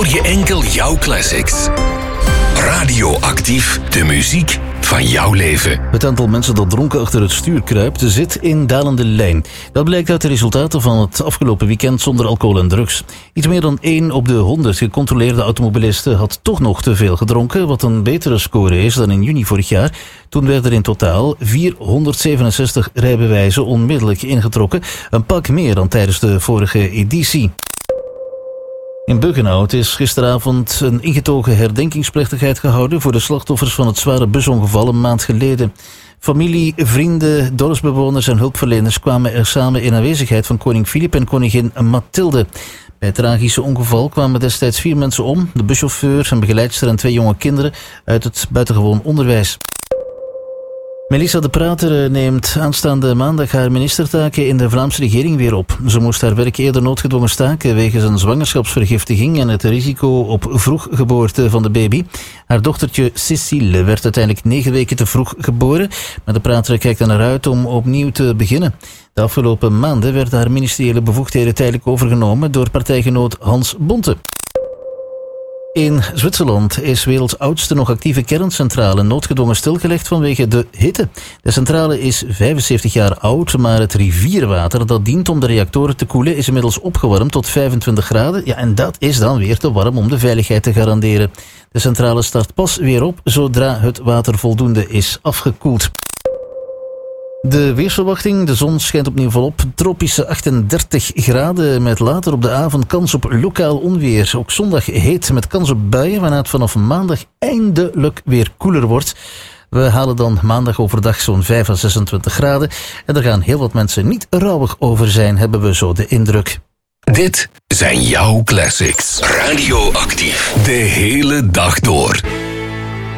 hoor je enkel jouw classics. Radioactief, de muziek van jouw leven. Het aantal mensen dat dronken achter het stuur kruipt zit in dalende lijn. Dat blijkt uit de resultaten van het afgelopen weekend zonder alcohol en drugs. Iets meer dan 1 op de 100 gecontroleerde automobilisten had toch nog te veel gedronken, wat een betere score is dan in juni vorig jaar. Toen werden er in totaal 467 rijbewijzen onmiddellijk ingetrokken. Een pak meer dan tijdens de vorige editie. In Buggenhout is gisteravond een ingetogen herdenkingsplechtigheid gehouden voor de slachtoffers van het zware busongeval een maand geleden. Familie, vrienden, dorpsbewoners en hulpverleners kwamen er samen in aanwezigheid van koning Filip en koningin Mathilde. Bij het tragische ongeval kwamen destijds 4 mensen om, de buschauffeur, zijn begeleidster en 2 jonge kinderen uit het buitengewoon onderwijs. Melissa De Prater neemt aanstaande maandag haar ministertaken in de Vlaamse regering weer op. Ze moest haar werk eerder noodgedwongen staken wegens een zwangerschapsvergiftiging en het risico op vroeggeboorte van de baby. Haar dochtertje Cécile werd uiteindelijk 9 weken te vroeg geboren, maar De Prater kijkt er naar uit om opnieuw te beginnen. De afgelopen maanden werden haar ministeriële bevoegdheden tijdelijk overgenomen door partijgenoot Hans Bonte. In Zwitserland is werelds oudste nog actieve kerncentrale noodgedwongen stilgelegd vanwege de hitte. De centrale is 75 jaar oud, maar het rivierwater dat dient om de reactoren te koelen is inmiddels opgewarmd tot 25 graden. Ja, en dat is dan weer te warm om de veiligheid te garanderen. De centrale start pas weer op zodra het water voldoende is afgekoeld. De weersverwachting, de zon schijnt opnieuw volop. Tropische 38 graden met later op de avond kans op lokaal onweer. Ook zondag heet met kans op buien, waarna het vanaf maandag eindelijk weer koeler wordt. We halen dan maandag overdag zo'n 5 à 26 graden. En daar gaan heel wat mensen niet rouwig over zijn, hebben we zo de indruk. Dit zijn jouw classics. Radioactief. De hele dag door.